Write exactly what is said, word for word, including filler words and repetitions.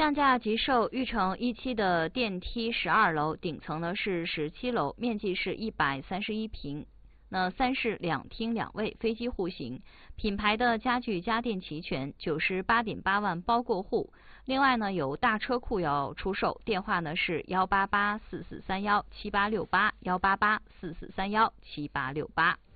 降价即售玉城一期的电梯十二楼，顶层呢是十七楼，面积是一百三十一平。那三室两厅两卫，飞机户型，品牌的家具家电齐全，九十八点八万包过户。另外呢，有大车库要出售，电话呢是幺八八四四三幺七八六八，幺八八四四三幺七八六八。